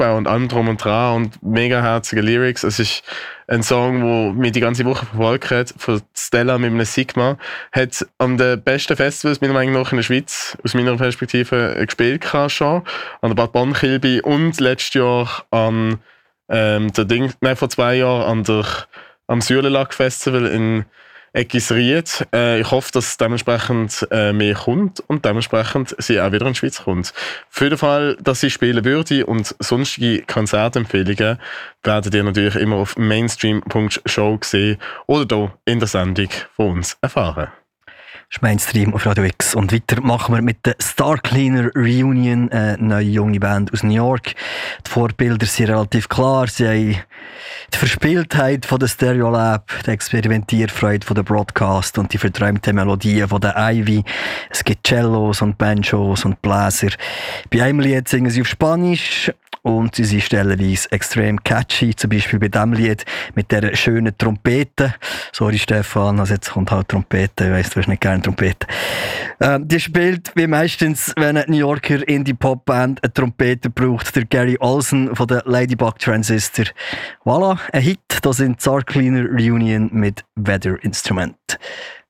Aufbau und allem drum und dran und mega herzige Lyrics. Es ist ein Song, der mich die ganze Woche verfolgt hat, von Stella mit einem Sigma. Hat an den besten Festivals meiner Meinung nach in der Schweiz, aus meiner Perspektive, gespielt schon. An der Bad Bonn-Kilby und letztes Jahr vor 2 Jahren am Sühlenlack Festival in Eckisried. Ich hoffe, dass dementsprechend mehr kommt und dementsprechend sie auch wieder in die Schweiz kommt. Für den Fall, dass sie spielen würde und sonstige Konzertempfehlungen werdet ihr natürlich immer auf mainstream.show sehen oder hier in der Sendung von uns erfahren. Das ist Mainstream auf Radio X. Und weiter machen wir mit der Star Cleaner Reunion, eine neue junge Band aus New York. Die Vorbilder sind relativ klar. Sie haben die Verspieltheit von der Stereolab, die Experimentierfreude von der Broadcast und die verträumten Melodien von der Ivy. Es gibt Cellos und Banjos und Bläser. Bei einem Lied singen sie auf Spanisch. Und sie sind stellenweise extrem catchy, zum Beispiel bei diesem Lied mit dieser schönen Trompete. Sorry Stefan, also jetzt kommt halt Trompete, ich weiss, du hast nicht gerne Trompete. Die spielt wie meistens, wenn eine New Yorker Indie-Pop-Band eine Trompete braucht, der Gary Olsen von der Ladybug Transistor. Voilà, ein Hit, das sind Star Cleaner Reunion mit Weather Instrument.